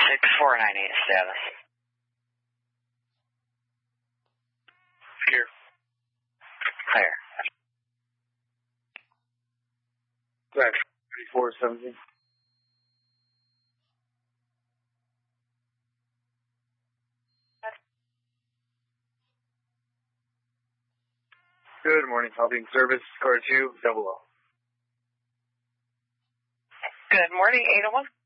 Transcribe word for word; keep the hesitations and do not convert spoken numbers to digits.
six four nine eight status. Here. Clear. Right. thirty-four seventeen. Good morning, helping service, car two, double O. Good morning, eight oh one.